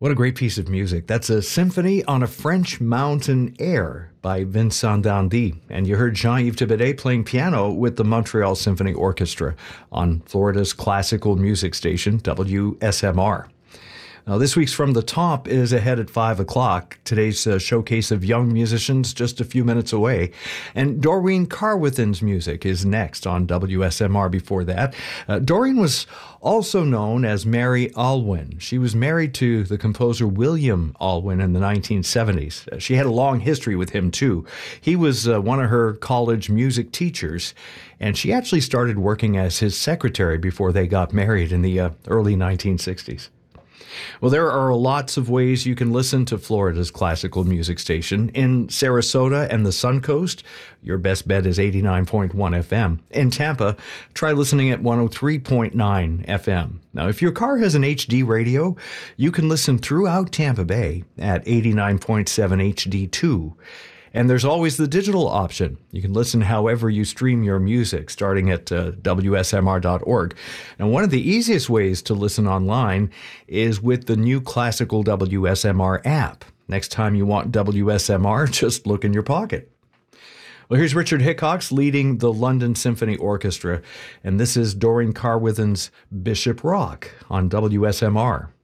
What a great piece of music. That's a Symphony on a French Mountain Air by Vincent Dandy. And you heard Jean-Yves Thibaudet playing piano with the Montreal Symphony Orchestra on Florida's classical music station, WSMR. Now, this week's From the Top is ahead at 5 o'clock. Today's showcase of young musicians just a few minutes away. And Doreen Carwithen's music is next on WSMR before that. Doreen was also known as Mary Alwyn. She was married to the composer William Alwyn in the 1970s. She had a long history with him, too. He was one of her college music teachers, and she actually started working as his secretary before they got married in the early 1960s. Well, there are lots of ways you can listen to Florida's classical music station. In Sarasota and the Suncoast, your best bet is 89.1 FM. In Tampa, try listening at 103.9 FM. Now, if your car has an HD radio, you can listen throughout Tampa Bay at 89.7 HD2. And there's always the digital option. You can listen however you stream your music, starting at WSMR.org. And one of the easiest ways to listen online is with the new classical WSMR app. Next time you want WSMR, just look in your pocket. Well, here's Richard Hickox leading the London Symphony Orchestra, and this is Doreen Carwithen's Bishop Rock on WSMR.